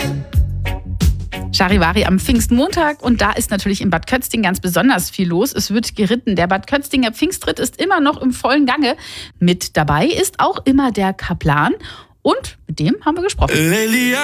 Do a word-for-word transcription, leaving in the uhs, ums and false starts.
Charivari am Pfingstmontag und da ist natürlich in Bad Kötzting ganz besonders viel los. Es wird geritten. Der Bad Kötztinger Pfingstritt ist immer noch im vollen Gange. Mit dabei ist auch immer der Kaplan und mit dem haben wir gesprochen.